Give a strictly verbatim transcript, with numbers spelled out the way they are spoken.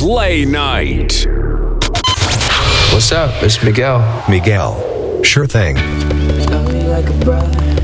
Play Night. What's up? It's Miguel. Miguel. Sure thing. Love me like a brother.